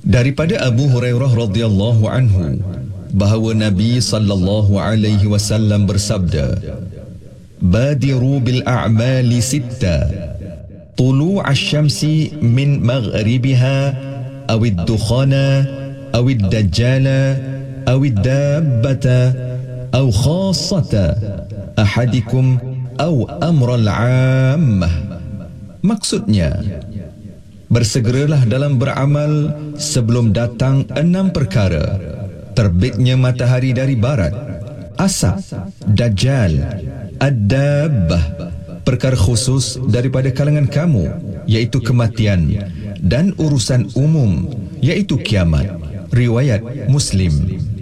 Daripada Abu Hurairah radhiyallahu anhu bahawa Nabi sallallahu alaihi wasallam bersabda, "Badiru bil a'mali sitta, tulu' asy-syamsi min maghribiha aw ad-dukhana aw ad-dajjala aw ad-dabbata aw khassata ahadikum aw amral 'ammah." Maksudnya, bersegeralah dalam beramal sebelum datang 6 perkara: terbitnya matahari dari barat, asap, dajjal, ad-dabbah, perkara khusus daripada kalangan kamu, iaitu kematian, dan urusan umum, iaitu kiamat. Riwayat Muslim.